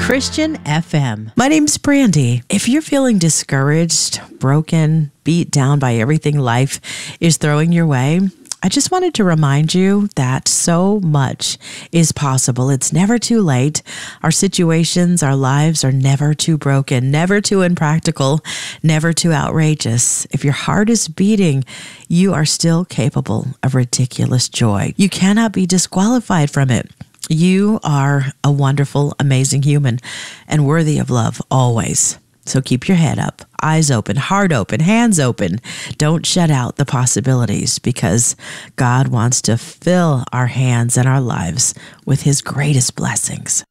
Christian FM. My name's Brandy. If you're feeling discouraged, broken, beat down by everything life is throwing your way, I just wanted to remind you that so much is possible. It's never too late. Our situations, our lives are never too broken, never too impractical, never too outrageous. If your heart is beating, you are still capable of ridiculous joy. You cannot be disqualified from it. You are a wonderful, amazing human and worthy of love always. So keep your head up, eyes open, heart open, hands open. Don't shut out the possibilities because God wants to fill our hands and our lives with His greatest blessings.